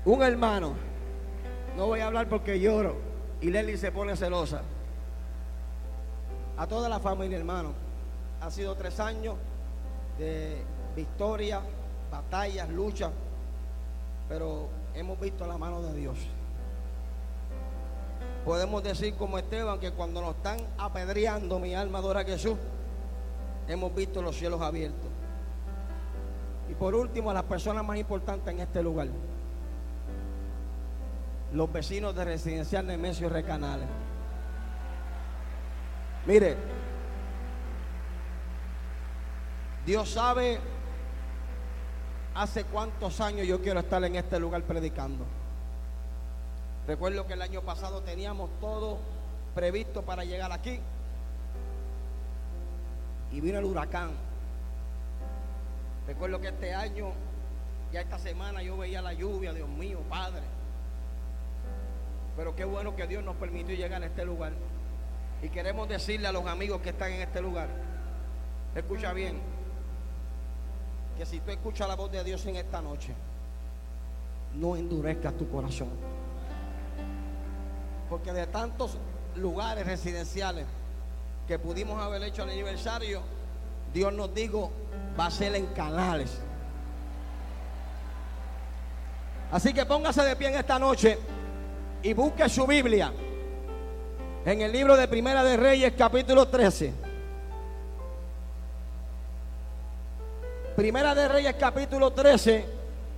Un hermano, no voy a hablar porque lloro y Lely se pone celosa. A toda la familia, hermano, ha sido 3 años de victoria, batallas, luchas, pero hemos visto la mano de Dios. Podemos decir como Esteban que cuando nos están apedreando, mi alma adora a Jesús, hemos visto los cielos abiertos. Y por último, a las personas más importantes en este lugar, los vecinos de Residencial Nemesio Recanales. Mire, Dios sabe hace cuántos años yo quiero estar en este lugar predicando. Recuerdo que el año pasado teníamos todo previsto para llegar aquí y vino el huracán. Recuerdo que este año, ya esta semana, yo veía la lluvia. Dios mío, Padre. Pero qué bueno que Dios nos permitió llegar a este lugar. Y queremos decirle a los amigos que están en este lugar, escucha bien, que si tú escuchas la voz de Dios en esta noche, no endurezcas tu corazón. Porque de tantos lugares residenciales que pudimos haber hecho el aniversario, Dios nos dijo, va a ser en Canales. Así que póngase de pie en esta noche y busque su Biblia en el libro de Primera de Reyes, capítulo 13. Primera de Reyes, capítulo 13.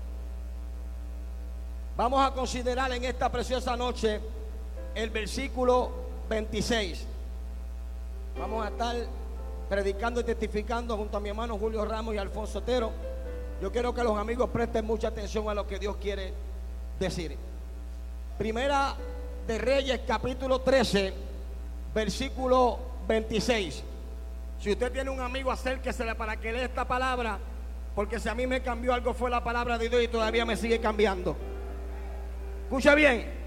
Vamos a considerar en esta preciosa noche el versículo 26. Vamos a estar predicando y testificando junto a mi hermano Julio Ramos y Alfonso Otero. Yo quiero que los amigos presten mucha atención a lo que Dios quiere decir. Primera de Reyes, capítulo 13, versículo 26. Si usted tiene un amigo, acérquesele para que lea esta palabra, porque si a mí me cambió algo fue la palabra de Dios y todavía me sigue cambiando. Escucha bien.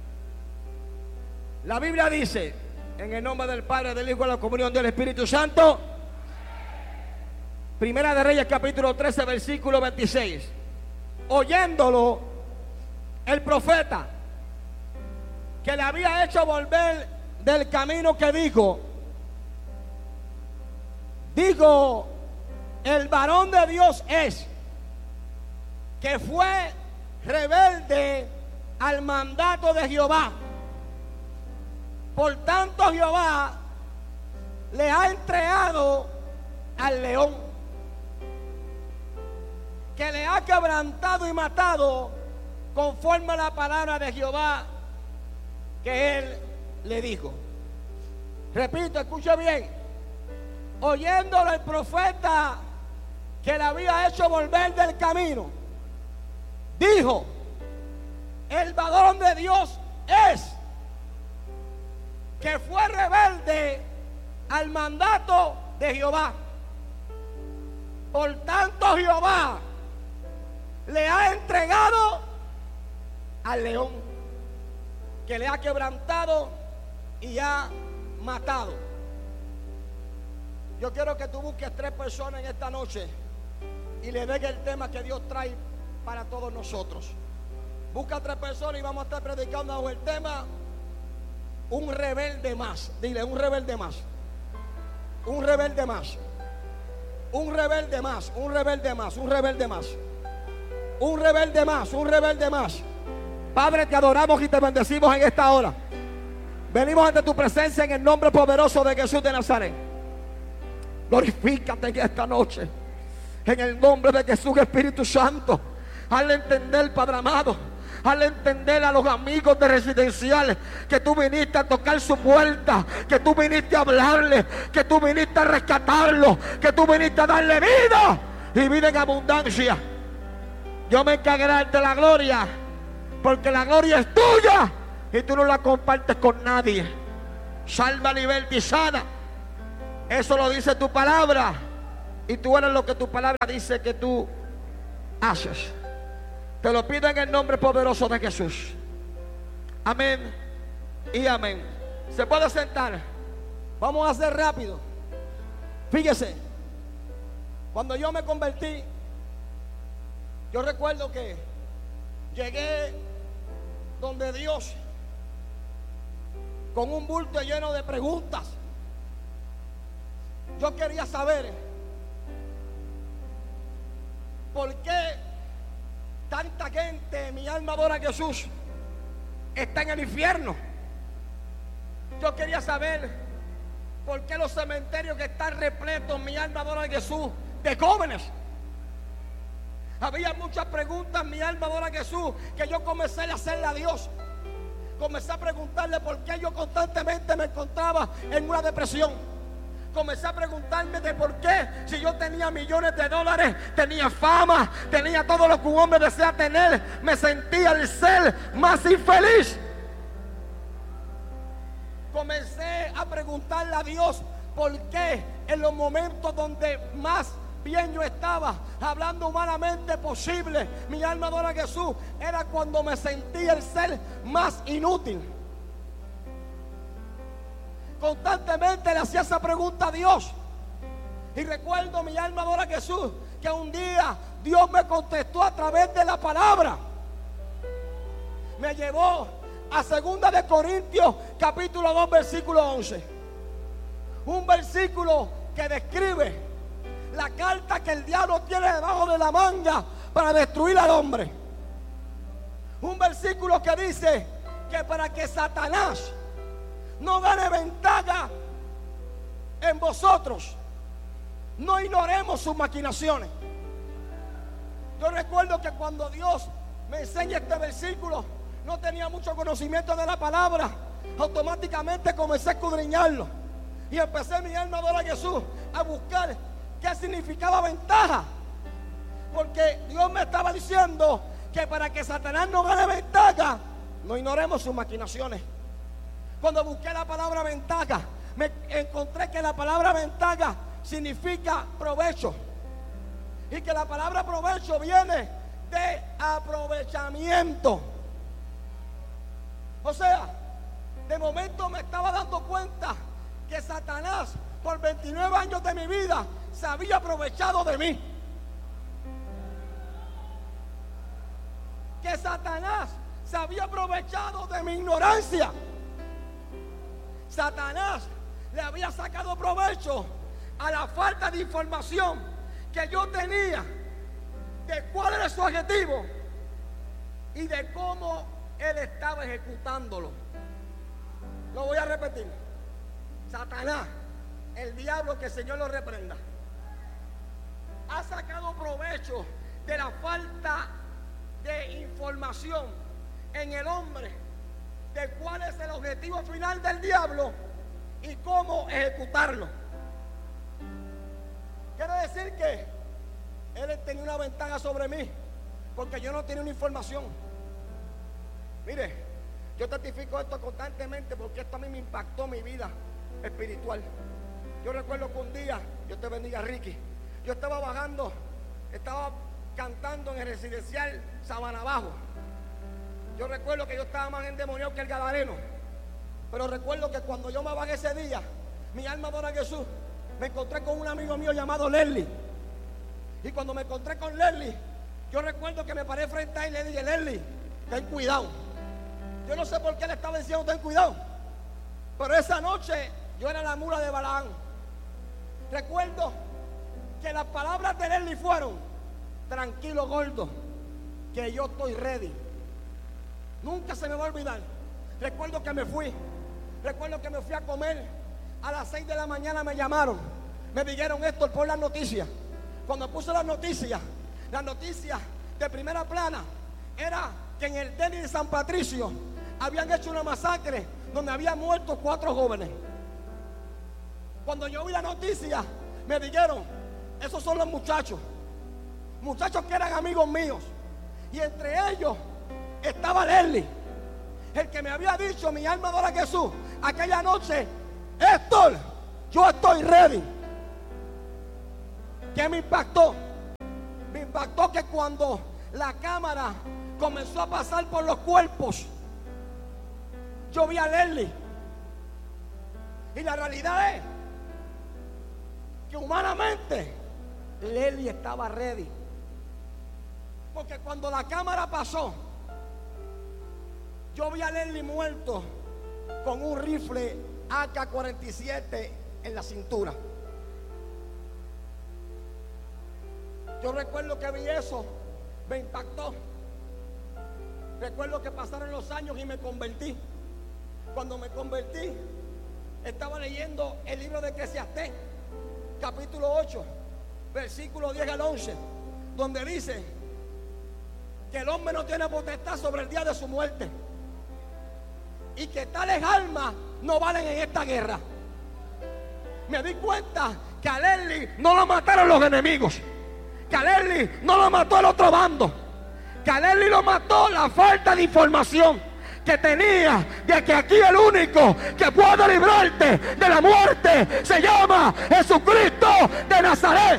La Biblia dice, en el nombre del Padre, del Hijo y de la comunión del Espíritu Santo. Primera de Reyes, capítulo 13, versículo 26. Oyéndolo, el profeta, que le había hecho volver del camino que digo, el varón de Dios es, que fue rebelde al mandato de Jehová. Por tanto, Jehová le ha entregado al león, que le ha quebrantado y matado conforme a la palabra de Jehová que él le dijo. Repito, escucha bien. Oyéndolo el profeta, que le había hecho volver del camino, dijo, el varón de Dios es, que fue rebelde al mandato de Jehová. Por tanto, Jehová le ha entregado al león, que le ha quebrantado y ha matado. Yo quiero que tú busques 3 personas en esta noche y le den el tema que Dios trae para todos nosotros. Busca 3 personas y vamos a estar predicando bajo el tema un rebelde más. Dile, un rebelde más. Un rebelde más. Un rebelde más. Un rebelde más. Un rebelde más. Un rebelde más. Un rebelde más. Padre, te adoramos y te bendecimos en esta hora. Venimos ante tu presencia en el nombre poderoso de Jesús de Nazaret. Glorifícate en esta noche. En el nombre de Jesús, Espíritu Santo. Hazle entender, Padre amado. Hazle entender a los amigos de Residencial que tú viniste a tocar su puerta, que tú viniste a hablarle, que tú viniste a rescatarlo, que tú viniste a darle vida y vida en abundancia. Yo me encargaré de la gloria, porque la gloria es tuya y tú no la compartes con nadie. Salva, liberta y sana. Eso lo dice tu palabra, y tú eres lo que tu palabra dice que tú haces. Te lo pido en el nombre poderoso de Jesús. Amén y amén. Se puede sentar. Vamos a hacer rápido. Fíjese, cuando yo me convertí, yo recuerdo que Llegué donde Dios con un bulto lleno de preguntas. Yo quería saber por qué tanta gente, mi alma adora a Jesús, está en el infierno. Yo quería saber por qué los cementerios que están repletos, mi alma adora a Jesús, de jóvenes. Había muchas preguntas, mi alma adora a Jesús, que yo comencé a hacerle a Dios. Comencé a preguntarle por qué yo constantemente me encontraba en una depresión. Comencé a preguntarme de por qué, si yo tenía millones de dólares, tenía fama, tenía todo lo que un hombre desea tener, me sentía el ser más infeliz. Comencé a preguntarle a Dios por qué en los momentos donde más bien yo estaba, hablando humanamente posible, mi alma adora a Jesús, era cuando me sentía el ser más inútil. Constantemente le hacía esa pregunta a Dios. Y recuerdo, mi alma adora a Jesús, que un día Dios me contestó a través de la palabra. Me llevó a 2 de Corintios capítulo 2 versículo 11. Un versículo que describe la carta que el diablo tiene debajo de la manga para destruir al hombre. Un versículo que dice que para que Satanás no gane ventaja en vosotros, no ignoremos sus maquinaciones. Yo recuerdo que cuando Dios me enseña este versículo, no tenía mucho conocimiento de la palabra. Automáticamente comencé a escudriñarlo y empecé, mi alma adora a Jesús, a buscar qué significaba ventaja, porque Dios me estaba diciendo que para que Satanás no gane ventaja, no ignoremos sus maquinaciones. Cuando busqué la palabra ventaja, me encontré que la palabra ventaja significa provecho, y que la palabra provecho viene de aprovechamiento. O sea, de momento me estaba dando cuenta que Satanás por 29 años de mi vida se había aprovechado de mí. Que Satanás se había aprovechado de mi ignorancia. Satanás le había sacado provecho a la falta de información que yo tenía de cuál era su objetivo y de cómo él estaba ejecutándolo. Lo voy a repetir. Satanás, el diablo, que el Señor lo reprenda, ha sacado provecho de la falta de información en el hombre de cuál es el objetivo final del diablo y cómo ejecutarlo. Quiere decir que él tenía una ventaja sobre mí, porque yo no tenía una información. Mire, yo testifico esto constantemente porque esto a mí me impactó mi vida espiritual. Yo recuerdo que un día, Dios te bendiga, Ricky, yo estaba bajando, estaba cantando en el residencial Sabana Bajo. Yo recuerdo que yo estaba más endemoniado que el gadareno. Pero recuerdo que cuando yo me bajé ese día, mi alma adora a Jesús, me encontré con un amigo mío llamado Leslie. Y cuando me encontré con Leslie, yo recuerdo que me paré frente a él y le dije: Leslie, ten cuidado. Yo no sé por qué le estaba diciendo ten cuidado, pero esa noche yo era la mula de Balaam. Recuerdo que las palabras de Leslie fueron: tranquilo, gordo, que yo estoy ready. Nunca se me va a olvidar. Recuerdo que me fui a comer. A las 6 de la mañana me llamaron, me dijeron: Héctor, por las noticias. Cuando puse las noticias de primera plana era que en el Denny de San Patricio habían hecho una masacre donde habían muerto 4 jóvenes. Cuando yo vi la noticia, me dijeron: esos son los muchachos que eran amigos míos, y entre ellos estaba Leslie, el que me había dicho, mi alma adora a Jesús, aquella noche: Héctor, yo estoy ready. ¿Qué me impactó? Me impactó que cuando la cámara comenzó a pasar por los cuerpos, yo vi a Leslie, y la realidad es que humanamente Leslie estaba ready, porque cuando la cámara pasó Yo vi a Leslie muerto con un rifle AK-47 en la cintura. Yo recuerdo que vi eso, me impactó. Recuerdo que pasaron los años y me convertí. Cuando me convertí, estaba leyendo el libro de Eclesiastés, capítulo 8, versículo 10 al 11, donde dice que el hombre no tiene potestad sobre el día de su muerte y que tales almas no valen en esta guerra. Me di cuenta que a Leslie no lo mataron los enemigos, que a Leslie no lo mató el otro bando, que a Leslie lo mató la falta de información que tenía de que aquí el único que puede librarte de la muerte se llama Jesucristo de Nazaret.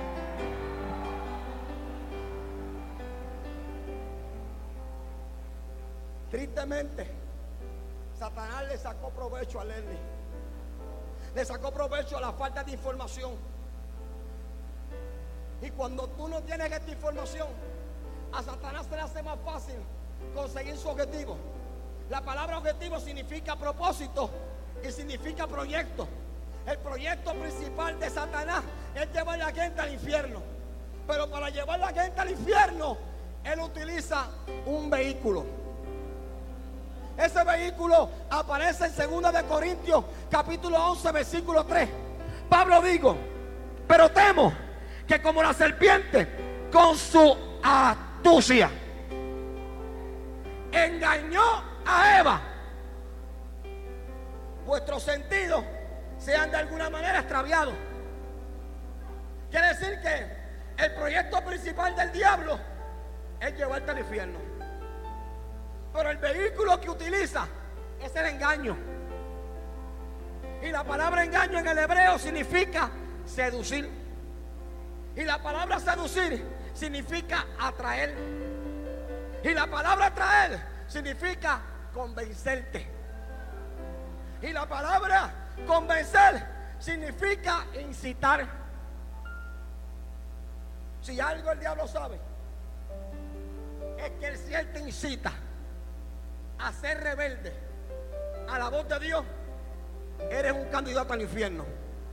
Tristemente, Satanás le sacó provecho a Leslie. Le sacó provecho a la falta de información. Y cuando tú no tienes esta información, a Satanás se le hace más fácil conseguir su objetivo. La palabra objetivo significa propósito y significa proyecto. El proyecto principal de Satanás es llevar a la gente al infierno. Pero para llevar a la gente al infierno, él utiliza un vehículo. Ese vehículo aparece en 2 de Corintios capítulo 11 versículo 3. Pablo dijo: pero temo que como la serpiente con su astucia engañó a Eva, vuestros sentidos sean de alguna manera extraviados. Quiere decir que el proyecto principal del diablo es llevarte al infierno, pero el vehículo que utiliza es el engaño. Y la palabra engaño en el hebreo significa seducir. Y la palabra seducir significa atraer. Y la palabra atraer significa convencerte. Y la palabra convencer significa incitar. Si algo el diablo sabe, es que si él te incita a ser rebelde a la voz de Dios, eres un candidato al infierno.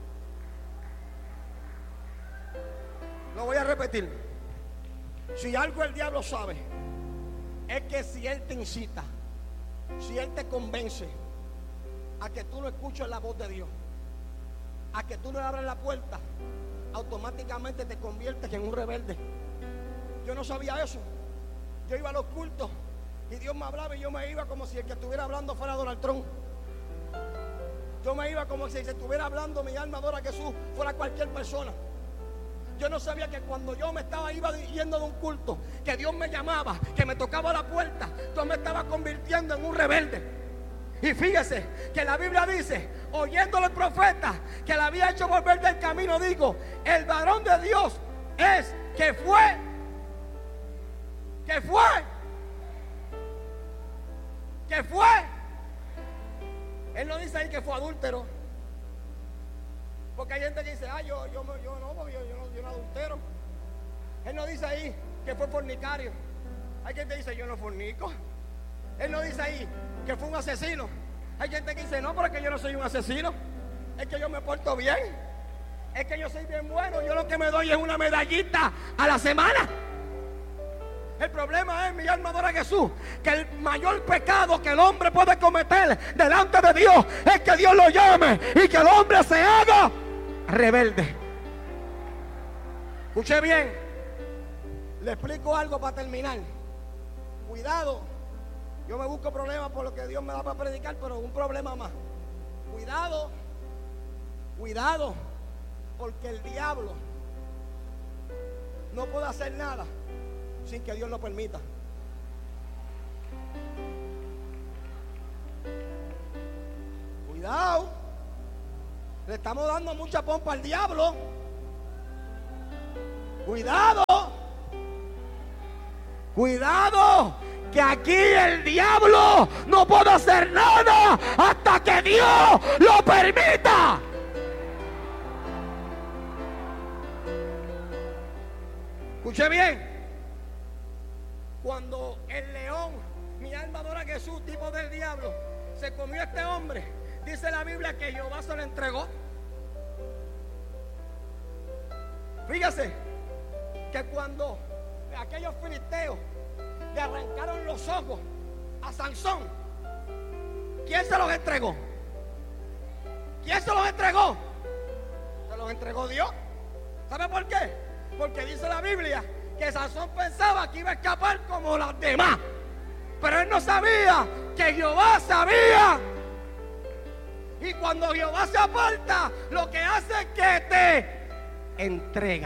Lo voy a repetir. Si algo el diablo sabe, es que si él te incita, si él te convence a que tú no escuches la voz de Dios, a que tú no le abras la puerta, automáticamente te conviertes en un rebelde. Yo no sabía eso. Yo iba a los cultos y Dios me hablaba y yo me iba como si el que estuviera hablando fuera Donald Trump. Yo me iba como si se estuviera hablando mi alma adora a Jesús fuera cualquier persona. Yo no sabía que cuando yo iba yendo de un culto, que Dios me llamaba, que me tocaba la puerta, yo me estaba convirtiendo en un rebelde. Y fíjese que la Biblia dice, oyéndole el profeta que le había hecho volver del camino, digo, el varón de Dios es que fue. Él no dice ahí que fue adúltero. Porque hay gente que dice, yo no adultero. Él no dice ahí que fue fornicario. Hay gente que dice, yo no fornico. Él no dice ahí que fue un asesino. Hay gente que dice, no, porque yo no soy un asesino. Es que yo me porto bien. Es que yo soy bien bueno. Yo lo que me doy es una medallita a la semana. El problema es, mi alma adora a Jesús, que el mayor pecado que el hombre puede cometer delante de Dios es que Dios lo llame y que el hombre se haga rebelde. Escuche bien, le explico algo para terminar. Cuidado, yo me busco problemas por lo que Dios me da para predicar, pero un problema más. Cuidado, porque el diablo no puede hacer nada sin que Dios lo permita. Cuidado, le estamos dando mucha pompa al diablo. Cuidado, que aquí el diablo no puede hacer nada hasta que Dios lo permita. Escuche bien. Cuando el león Mi alma adora a Jesús, tipo del diablo. Se comió a este hombre. Dice la Biblia que Jehová se lo entregó. Fíjese que cuando aquellos filisteos le arrancaron los ojos a Sansón, ¿quién se los entregó? ¿Quién se los entregó? Se los entregó Dios. ¿Sabe por qué? Porque dice la Biblia que Sansón pensaba que iba a escapar como las demás, pero él no sabía que Jehová sabía. Y cuando Jehová se aparta, lo que hace es que te entrega.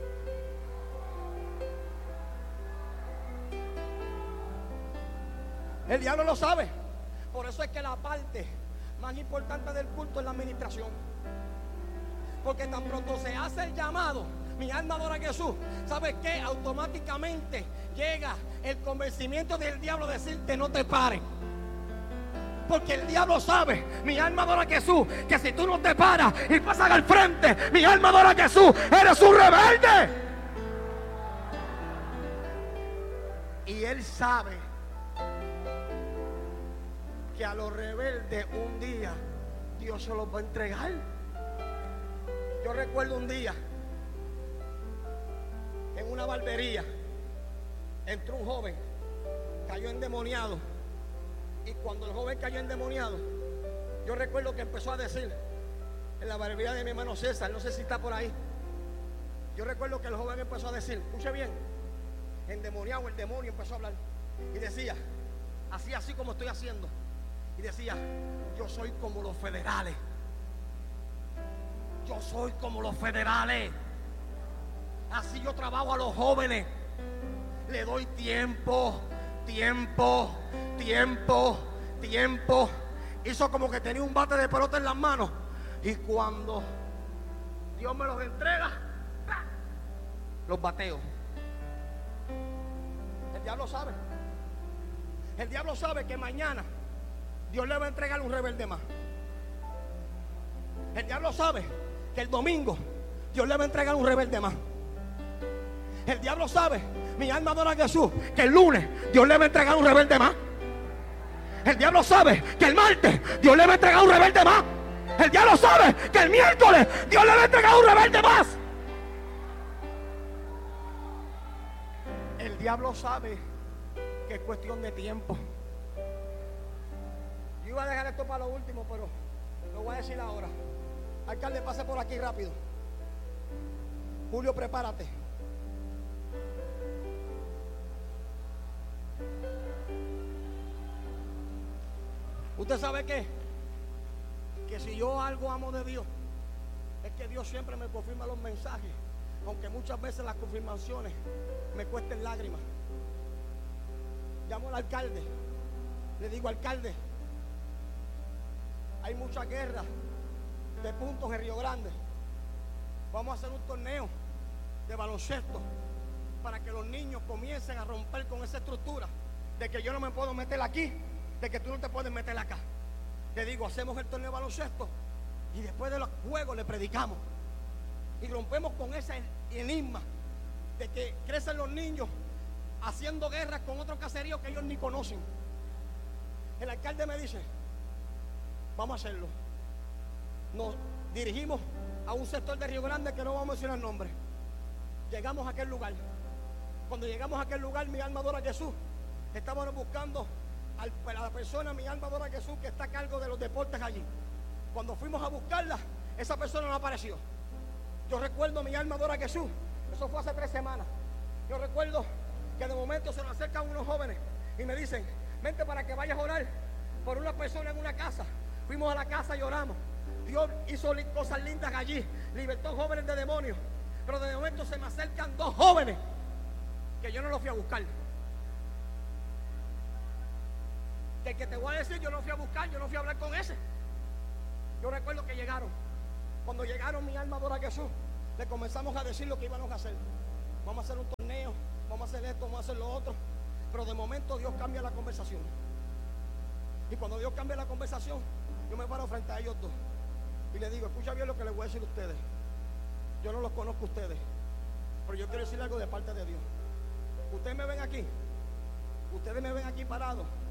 El diablo lo sabe. Por eso es que la parte más importante del culto es la administración. Porque tan pronto se hace el llamado, mi alma adora a Jesús, ¿sabes qué? Automáticamente llega el convencimiento del diablo de decirte no te pares. Porque el diablo sabe, mi alma adora a Jesús, que si tú no te paras y pasas al frente, mi alma adora a Jesús, eres un rebelde. Y él sabe que a los rebeldes un día Dios se los va a entregar. Yo recuerdo un día en una barbería entró un joven, cayó endemoniado, y cuando el joven cayó endemoniado, yo recuerdo que empezó a decir en la barbería de mi hermano César, no sé si está por ahí, yo recuerdo que el joven empezó a decir, escuche bien, endemoniado, el demonio empezó a hablar y decía, así como estoy haciendo, y decía, yo soy como los federales. Yo soy como los federales. Así yo trabajo a los jóvenes. Le doy tiempo. Hizo como que tenía un bate de pelota en las manos. Y cuando Dios me los entrega, ¡pah!, los bateo. El diablo sabe. El diablo sabe que mañana Dios le va a entregar un rebelde más. El diablo sabe que el domingo Dios le va a entregar un rebelde más. El diablo sabe, mi alma adora a Jesús, que el lunes Dios le va a entregar un rebelde más. El diablo sabe que el martes Dios le va a entregar un rebelde más. El diablo sabe que el miércoles Dios le va a entregar un rebelde más. El diablo sabe que es cuestión de tiempo. Yo iba a dejar esto para lo último, pero lo voy a decir ahora. Alcalde, pase por aquí rápido. Julio, prepárate. ¿Usted sabe qué? Que si yo algo amo de Dios, es que Dios siempre me confirma los mensajes, aunque muchas veces las confirmaciones me cuesten lágrimas. Llamo al alcalde, le digo, alcalde, hay mucha guerra de puntos en Río Grande. Vamos a hacer un torneo de baloncesto para que los niños comiencen a romper con esa estructura de que yo no me puedo meter aquí, de que tú no te puedes meter acá. Le digo, hacemos el torneo de baloncesto y después de los juegos le predicamos y rompemos con ese enigma de que crecen los niños haciendo guerras con otro caserío que ellos ni conocen. El alcalde me dice, vamos a hacerlo. Nos dirigimos a un sector de Río Grande que no vamos a mencionar el nombre. Llegamos a aquel lugar. Cuando llegamos a aquel lugar, mi alma adora a Jesús. Estábamos buscando a la persona, mi alma adora a Jesús, que está a cargo de los deportes allí. Cuando fuimos a buscarla, esa persona no apareció. Yo recuerdo, mi alma adora a Jesús, eso fue hace 3 semanas. Yo recuerdo que de momento se nos acercan unos jóvenes y me dicen, vente para que vayas a orar por una persona en una casa. Fuimos a la casa y oramos. Dios hizo cosas lindas allí, libertó jóvenes de demonios. Pero de momento se me acercan 2 jóvenes que yo no los fui a buscar. Que te voy a decir, yo no fui a buscar, yo no fui a hablar con ese. Yo recuerdo que llegaron. Cuando llegaron, mi alma adora a Jesús, le comenzamos a decir lo que íbamos a hacer. Vamos a hacer un torneo, vamos a hacer esto, vamos a hacer lo otro. Pero de momento Dios cambia la conversación. Y cuando Dios cambia la conversación, yo me paro frente a ellos 2 y les digo, escucha bien lo que les voy a decir a ustedes. Yo no los conozco a ustedes, pero yo quiero decir algo de parte de Dios. Ustedes me ven aquí parados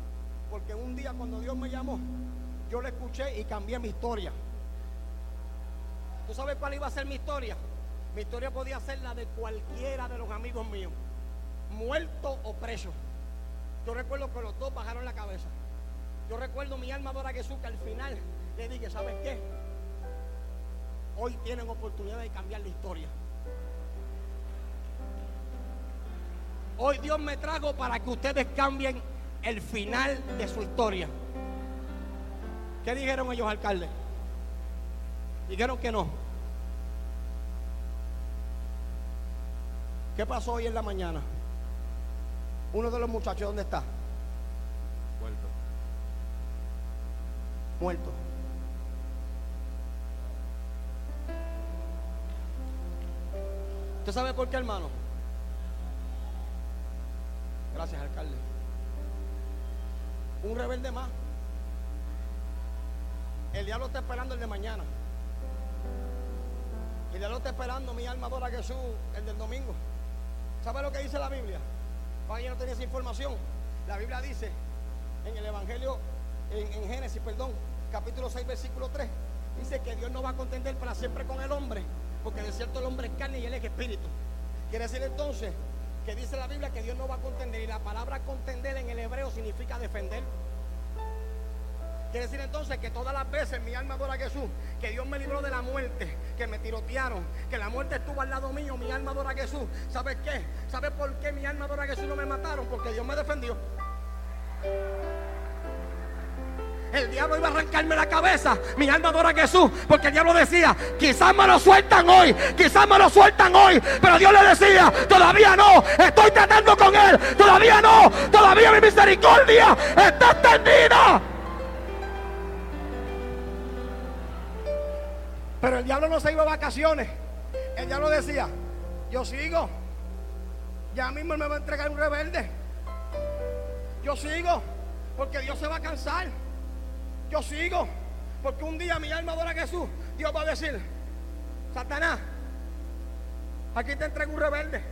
Porque un día cuando Dios me llamó, yo le escuché y cambié mi historia. ¿Tú sabes cuál iba a ser mi historia? Mi historia podía ser la de cualquiera de los amigos míos, muerto o preso. Yo recuerdo que los dos bajaron la cabeza. Yo recuerdo mi alma adora a Jesús, que al final le dije, ¿sabes qué? Hoy tienen oportunidad de cambiar la historia. Hoy Dios me trajo para que ustedes cambien el final de su historia. ¿Qué dijeron ellos, alcalde? Dijeron que no. ¿Qué pasó hoy en la mañana? Uno de los muchachos, ¿dónde está? Muerto. ¿Usted sabe por qué, hermano? Gracias, alcalde. Un rebelde más. El diablo está esperando el de mañana. El diablo está esperando, mi alma adora a Jesús, el del domingo. ¿Sabe lo que dice la Biblia? Para yo no tenía esa información. La Biblia dice en el Evangelio, en Génesis, capítulo 6, versículo 3, dice que Dios no va a contender para siempre con el hombre, porque de cierto el hombre es carne y él es espíritu. Quiere decir entonces que dice la Biblia que Dios no va a contender, y la palabra contender en el hebreo significa defender. Quiere decir entonces que todas las veces mi alma adora a Jesús, que Dios me libró de la muerte, que me tirotearon, que la muerte estuvo al lado mío, mi alma adora a Jesús. ¿Sabes qué? ¿Sabes por qué mi alma adora a Jesús no me mataron? Porque Dios me defendió. El diablo iba a arrancarme la cabeza, mi alma adora a Jesús, porque el diablo decía, quizás me lo sueltan hoy, quizás me lo sueltan hoy, pero Dios le decía, todavía no, estoy tratando con él, todavía no, todavía mi misericordia está extendida. Pero el diablo no se iba a vacaciones. El diablo decía, yo sigo, ya mismo me va a entregar un rebelde. Yo sigo, porque Dios se va a cansar. Yo sigo, porque un día mi alma adora a Jesús. Dios va a decir, Satanás, aquí te entrego un rebelde.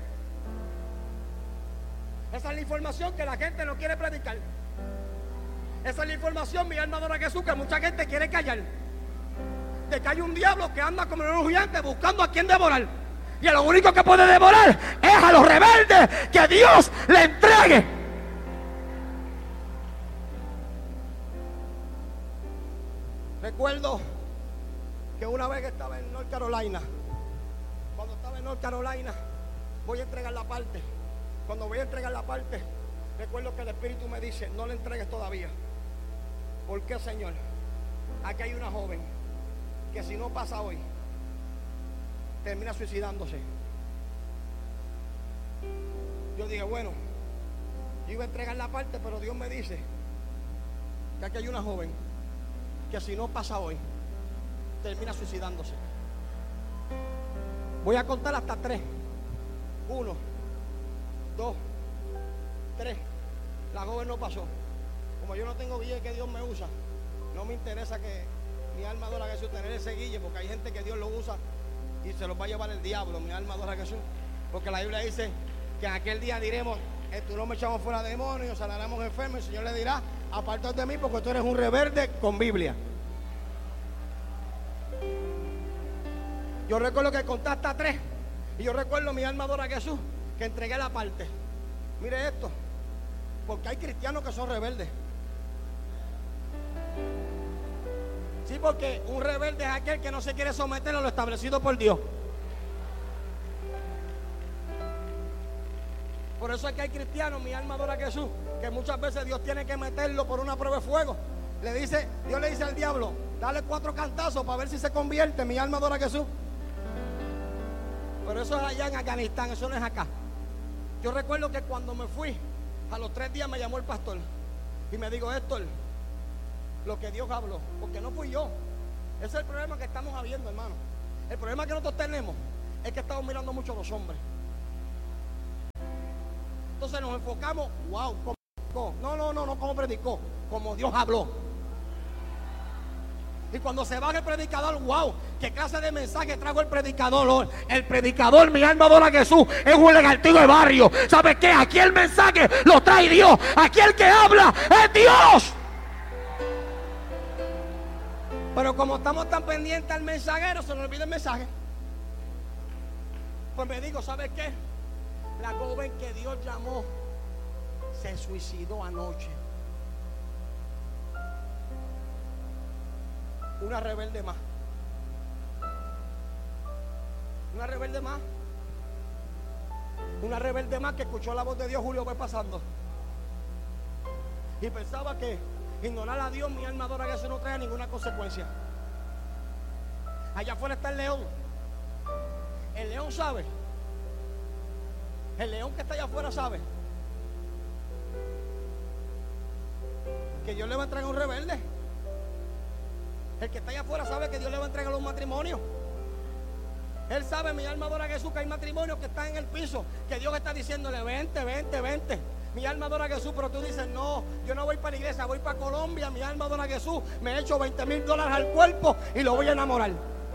Esa es la información que la gente no quiere predicar. Esa es la información, mi alma adora a Jesús, que mucha gente quiere callar. De que hay un diablo que anda como un gigante buscando a quien devorar. Y lo único que puede devorar es a los rebeldes que Dios le entregue. Recuerdo que una vez que estaba en North Carolina, cuando estaba en North Carolina, voy a entregar la parte. Cuando voy a entregar la parte, recuerdo que el Espíritu me dice, no le entregues todavía. ¿Por qué, Señor? Aquí hay una joven que si no pasa hoy, termina suicidándose. Yo dije, bueno, yo iba a entregar la parte, pero Dios me dice que aquí hay una joven que si no pasa hoy, termina suicidándose. Voy a contar hasta 3. 1, 2, 3. La joven no pasó. Como yo no tengo guille que Dios me usa, no me interesa que mi alma adora a Jesús tener ese guille, porque hay gente que Dios lo usa y se los va a llevar el diablo. Mi alma adora a Jesús, porque la Biblia dice que en aquel día diremos, en tu nombre echamos fuera demonios, sanaremos enfermos. El Señor le dirá, apártate de mí, porque tú eres un rebelde con Biblia. Yo recuerdo que conté hasta 3, y yo recuerdo, mi alma adora a Jesús, que entregué la parte. Mire esto, porque hay cristianos que son rebeldes. Sí, porque un rebelde es aquel que no se quiere someter a lo establecido por Dios. Por eso es que hay cristianos, mi alma adora a Jesús, que muchas veces Dios tiene que meterlo por una prueba de fuego. Dios le dice al diablo, dale 4 cantazos para ver si se convierte. Mi alma adora a Jesús. Pero eso es allá en Afganistán, eso no es acá. Yo recuerdo que cuando me fui, a los 3 días me llamó el pastor y me dijo, Héctor, lo que Dios habló, porque no fui yo. Ese es el problema que estamos habiendo, hermano. El problema que nosotros tenemos es que estamos mirando mucho a los hombres. Entonces nos enfocamos, wow, como predicó. No como predicó, como Dios habló. Y cuando se va el predicador, wow, qué clase de mensaje trajo el predicador. El predicador, mi alma adora a Jesús, es un lagartijo de barrio. ¿Sabe qué? Aquí el mensaje lo trae Dios. Aquí el que habla es Dios. Pero como estamos tan pendientes al mensajero, se nos olvida el mensaje. Pues me digo, ¿sabe qué? La joven que Dios llamó se suicidó anoche. Una rebelde más. Una rebelde más. Una rebelde más que escuchó la voz de Dios. Julio fue pasando y pensaba que ignorar a Dios, mi alma adora que eso no trae ninguna consecuencia. Allá afuera está el león. El león sabe. El león que está allá afuera sabe que Dios le va a entregar un rebelde. El que está allá afuera sabe que Dios le va a entregar un matrimonio. Él sabe, mi alma adora a Jesús, que hay matrimonios que están en el piso, que Dios está diciéndole, vente, vente, vente. Mi alma adora a Jesús, pero tú dices, no, yo no voy para la iglesia, voy para Colombia. Mi alma adora a Jesús, me he hecho $20,000 al cuerpo y lo voy a enamorar.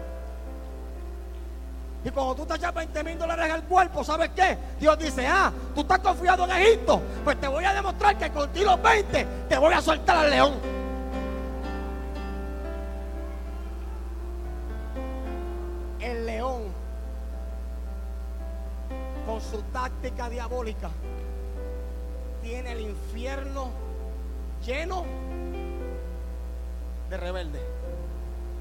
Y cuando tú te echas $20,000 al cuerpo, ¿sabes qué? Dios dice, tú estás confiado en Egipto, pues te voy a demostrar que contigo los 20 te voy a soltar al león. El león, con su táctica diabólica, tiene el infierno lleno de rebeldes.